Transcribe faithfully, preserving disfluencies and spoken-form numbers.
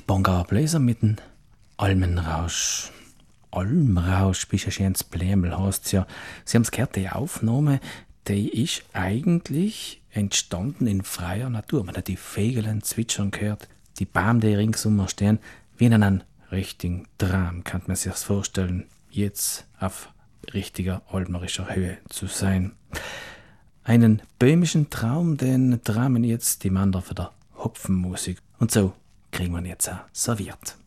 Die Bongaer Bläser mit dem Almenrausch. Almrausch, bist ein schönes Blämel, heißt's ja. Sie haben es gehört, die Aufnahme, die ist eigentlich entstanden in freier Natur. Man hat die Vögel zwitschern gehört, die Bäume, die ringsum stehen, wie in einem richtigen Traum, kann man sich das vorstellen, jetzt auf richtiger almerischer Höhe zu sein. Einen böhmischen Traum, den träumen jetzt die Männer für der Hopfenmusik. Und so kriegen wir ihn jetzt auch serviert.